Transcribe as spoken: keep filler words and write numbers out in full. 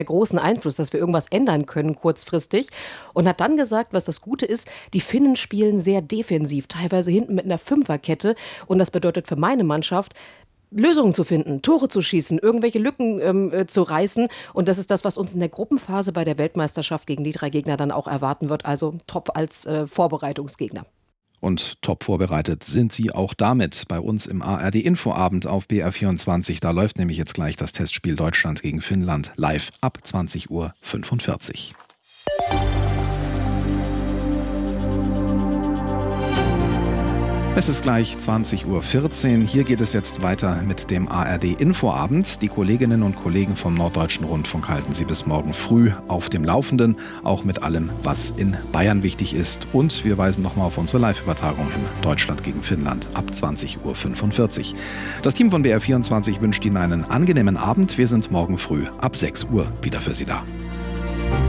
großen Einfluss, dass wir irgendwas ändern können kurzfristig und hat dann gesagt, was das Gute ist, die Finnen spielen sehr defensiv, teilweise hinten mit einer Fünferkette und das bedeutet für meine Mannschaft, Lösungen zu finden, Tore zu schießen, irgendwelche Lücken ähm, äh, zu reißen und das ist das, was uns in der Gruppenphase bei der Weltmeisterschaft gegen die drei Gegner dann auch erwarten wird, also top als äh, Vorbereitungsgegner. Und top vorbereitet sind sie auch damit bei uns im A R D-Infoabend auf B R vierundzwanzig. Da läuft nämlich jetzt gleich das Testspiel Deutschland gegen Finnland live ab zwanzig Uhr fünfundvierzig. Es ist gleich zwanzig Uhr vierzehn. Hier geht es jetzt weiter mit dem A R D-Infoabend. Die Kolleginnen und Kollegen vom Norddeutschen Rundfunk halten Sie bis morgen früh auf dem Laufenden, auch mit allem, was in Bayern wichtig ist. Und wir weisen nochmal auf unsere Live-Übertragung hin. Deutschland gegen Finnland ab zwanzig Uhr fünfundvierzig. Das Team von B R vierundzwanzig wünscht Ihnen einen angenehmen Abend. Wir sind morgen früh ab sechs Uhr wieder für Sie da.